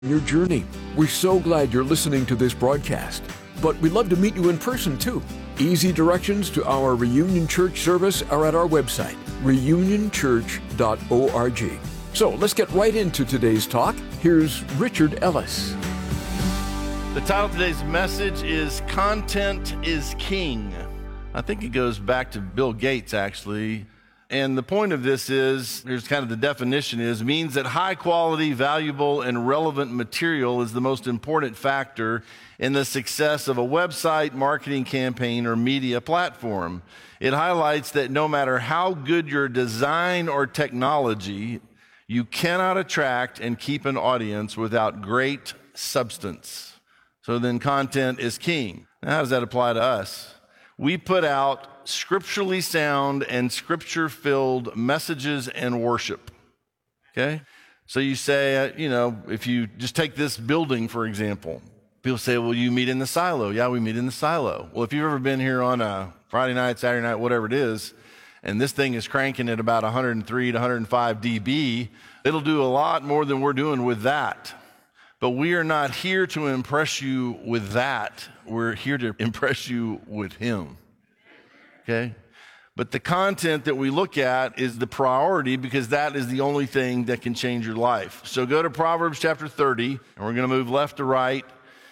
Your journey. We're so glad you're listening to this broadcast, but we'd love to meet you in person too. Easy directions to our Reunion Church service are at our website, reunionchurch.org. So let's get right into today's talk. Here's Richard Ellis. The title of today's message is Content is King. I think it goes back to Bill Gates, actually. And the point of this is, here's kind of the definition is, means that high quality, valuable, and relevant material is the most important factor in the success of a website, marketing campaign, or media platform. It highlights that no matter how good your design or technology, you cannot attract and keep an audience without great substance. So then content is king. Now, how does that apply to us? We put out scripturally sound and scripture-filled messages and worship, okay? So you say, if you just take this building, for example, people say, well, you meet in the silo. Yeah, we meet in the silo. Well, if you've ever been here on a Friday night, Saturday night, whatever it is, and this thing is cranking at about 103 to 105 dB, it'll do a lot more than we're doing with that. But we are not here to impress you with that. We're here to impress you with Him. Okay? But the content that we look at is the priority because that is the only thing that can change your life. So go to Proverbs chapter 30, and we're going to move left to right.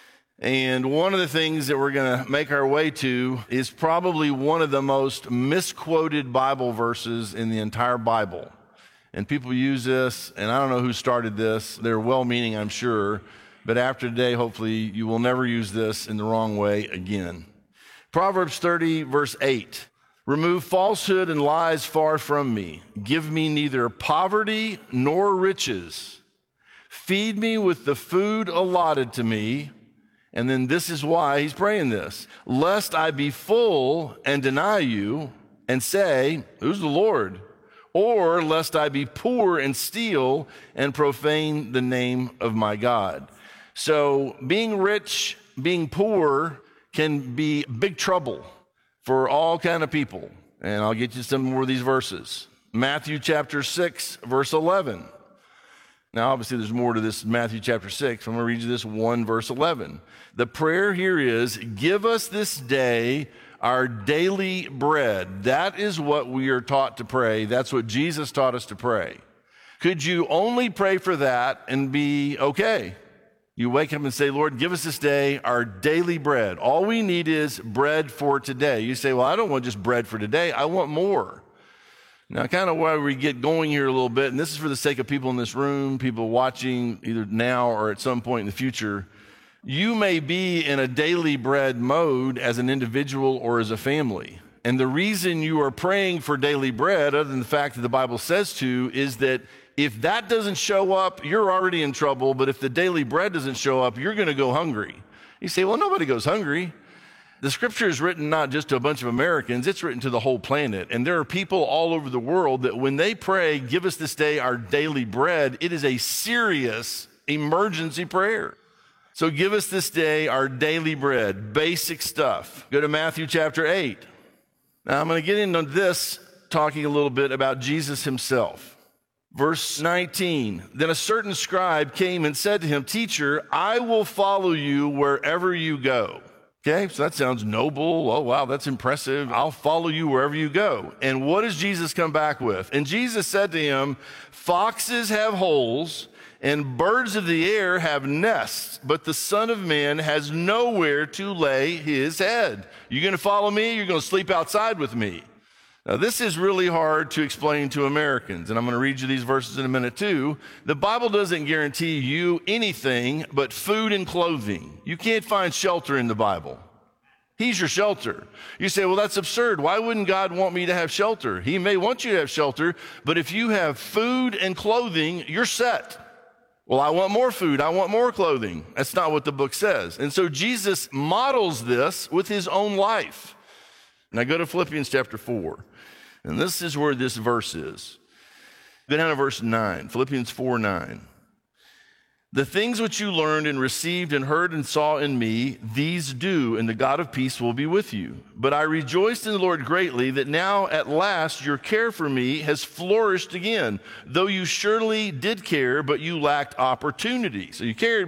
And one of the things that we're going to make our way to is probably one of the most misquoted Bible verses in the entire Bible. And people use this, and I don't know who started this. They're well-meaning, I'm sure. But after today, hopefully, you will never use this in the wrong way again. Proverbs 30, verse 8. Remove falsehood and lies far from me. Give me neither poverty nor riches. Feed me with the food allotted to me. And then this is why he's praying this. Lest I be full and deny you and say, who's the Lord? Or lest I be poor and steal and profane the name of my God. So being rich, being poor can be big trouble for all kind of people. And I'll get you some more of these verses. Matthew chapter 6, verse 11. Now, obviously, there's more to this Matthew chapter 6. I'm going to read you this 1, verse 11. The prayer here is, give us this day our daily bread. That is what we are taught to pray. That's what Jesus taught us to pray. Could you only pray for that and be okay? You wake up and say, Lord, give us this day our daily bread. All we need is bread for today. You say, well, I don't want just bread for today. I want more. Now, kind of why we get going here a little bit, and this is for the sake of people in this room, people watching either now or at some point in the future. You may be in a daily bread mode as an individual or as a family. And the reason you are praying for daily bread, other than the fact that the Bible says to, is that if that doesn't show up, you're already in trouble. But if the daily bread doesn't show up, you're going to go hungry. You say, well, nobody goes hungry. The scripture is written not just to a bunch of Americans, it's written to the whole planet. And there are people all over the world that when they pray, give us this day our daily bread, it is a serious emergency prayer. So give us this day our daily bread, basic stuff. Go to Matthew chapter 8. Now I'm going to get into this talking a little bit about Jesus himself. Verse 19, then a certain scribe came and said to him, Teacher, I will follow you wherever you go. Okay, so that sounds noble. Oh, wow, that's impressive. I'll follow you wherever you go. And what does Jesus come back with? And Jesus said to him, foxes have holes and birds of the air have nests, but the Son of Man has nowhere to lay his head. You going to follow me? You're going to sleep outside with me. Now, this is really hard to explain to Americans, and I'm going to read you these verses in a minute too. The Bible doesn't guarantee you anything but food and clothing. You can't find shelter in the Bible. He's your shelter. You say, well, that's absurd. Why wouldn't God want me to have shelter? He may want you to have shelter, but if you have food and clothing, you're set. Well, I want more food. I want more clothing. That's not what the book says. And so Jesus models this with his own life. Now go to Philippians chapter 4. And this is where this verse is. Go down to verse 9, Philippians 4:9. The things which you learned and received and heard and saw in me, these do, and the God of peace will be with you. But I rejoiced in the Lord greatly that now at last your care for me has flourished again, though you surely did care, but you lacked opportunity. So you cared,